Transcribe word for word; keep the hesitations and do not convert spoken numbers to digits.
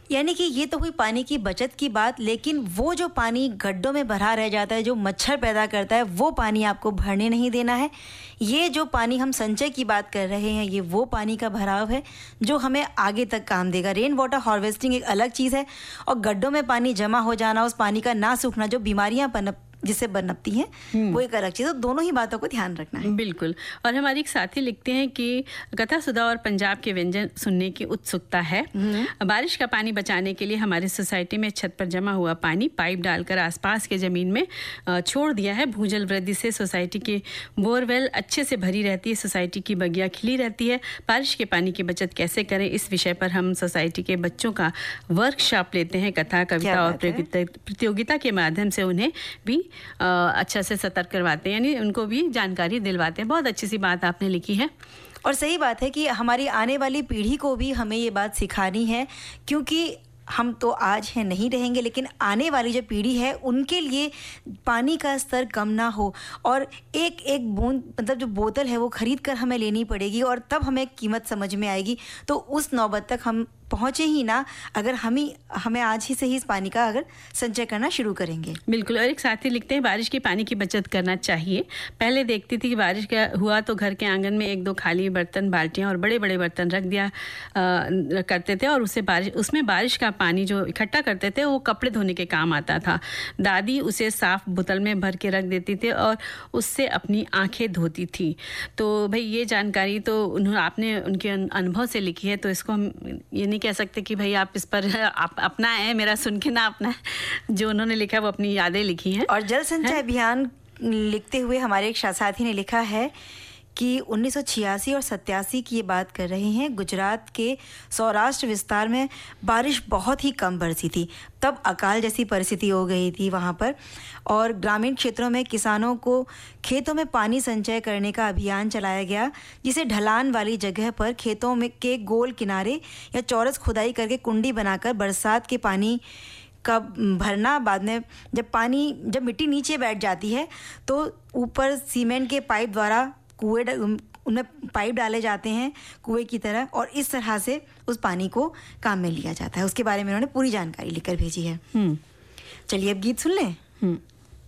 यानी कि ये तो हुई पानी की बचत की बात, लेकिन वो जो पानी गड्ढों में भरा रह जाता है, जो मच्छर पैदा करता है, वो पानी आपको भरने नहीं देना है। ये जो पानी हम संचय की बात कर रहे हैं, ये वो पानी का भराव है जो हमें आगे तक काम देगा। रेन वाटर हार्वेस्टिंग एक अलग चीज़ है, और गड्ढों में पानी जमा हो जाना, उस पानी का ना सूखना, जो बीमारियां पनप जिससे बनपती हैं, वो एक अलग चीज़ है। तो दोनों ही बातों को ध्यान रखना है। बिल्कुल। और हमारी एक साथी लिखते हैं कि कथा सुधा और पंजाब के व्यंजन सुनने की उत्सुकता है। बारिश का पानी बचाने के लिए हमारी सोसाइटी में छत पर जमा हुआ पानी पाइप डालकर आसपास के ज़मीन में छोड़ दिया है। भूजल वृद्धि से सोसाइटी की बोरवेल अच्छे से भरी रहती है, सोसाइटी की बगिया खिली रहती है। बारिश के पानी की बचत कैसे करें, इस विषय पर हम सोसाइटी के बच्चों का वर्कशॉप लेते हैं। कथा, कविता और प्रतियोगिता के माध्यम से उन्हें भी अच्छा से सतर्क करवाते हैं, यानी उनको भी जानकारी दिलवाते हैं। बहुत अच्छी सी बात आपने लिखी है। और सही बात है कि हमारी आने वाली पीढ़ी को भी हमें ये बात सिखानी है, क्योंकि हम तो आज हैं नहीं रहेंगे, लेकिन आने वाली जो पीढ़ी है उनके लिए पानी का स्तर कम ना हो, और एक एक बूंद मतलब जो बोतल है वो खरीद कर हमें लेनी पड़ेगी, और तब हमें कीमत समझ में आएगी। तो उस नौबत तक हम पहुँचे ही ना, अगर हम ही हमें आज ही से ही इस पानी का अगर संचय करना शुरू करेंगे। बिल्कुल। और एक साथी लिखते हैं, बारिश के पानी की बचत करना चाहिए। पहले देखती थी कि बारिश का हुआ तो घर के आंगन में एक दो खाली बर्तन, बाल्टियाँ और बड़े बड़े बर्तन रख दिया आ, करते थे, और उससे बारिश उसमें बारिश का पानी जो इकट्ठा करते थे वो कपड़े धोने के काम आता था। दादी उसे साफ बोतल में भर के रख देती थी और उससे अपनी आँखें धोती थी। तो भाई ये जानकारी तो उन्होंने आपने उनके अनुभव से लिखी है, तो इसको हम ये नहीं कह सकते कि भाई आप इस पर आप अपना है, मेरा सुन के ना अपना है। जो उन्होंने लिखा है वो अपनी यादें लिखी हैं। और जल संचय अभियान लिखते हुए हमारे एक साथी ने लिखा है कि उन्नीस सौ छियासी और सत्तासी की ये बात कर रहे हैं। गुजरात के सौराष्ट्र विस्तार में बारिश बहुत ही कम बरसी थी, तब अकाल जैसी परिस्थिति हो गई थी वहाँ पर, और ग्रामीण क्षेत्रों में किसानों को खेतों में पानी संचय करने का अभियान चलाया गया, जिसे ढलान वाली जगह पर खेतों में के गोल किनारे या चौरस खुदाई करके कुंडी बनाकर बरसात के पानी का भरना। बाद में जब पानी जब मिट्टी नीचे बैठ जाती है तो ऊपर सीमेंट के पाइप द्वारा कुएं उनमें पाइप डाले जाते हैं कुएं की तरह, और इस तरह से उस पानी को काम में लिया जाता है। उसके बारे में उन्होंने पूरी जानकारी लिखकर भेजी है। चलिए अब गीत सुन लें।